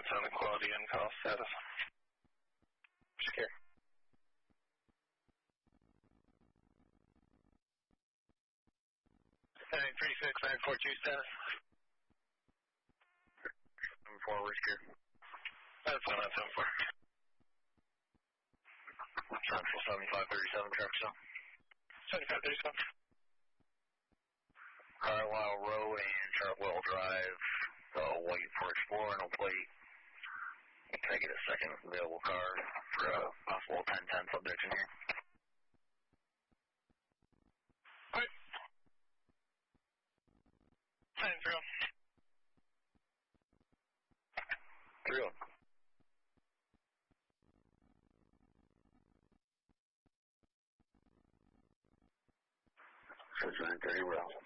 Sound quality and call status. Secure. Heading 36942 status. 4, we're secure. That's 1974. Central 7537, truck still. 7537. Carlisle Road and Chartwell Drive, waiting for Explorer, no plate. Can I get a second available car for a possible 1010 subject in here? Alright. 9-0. 3-1. So it's 9:30, we're out.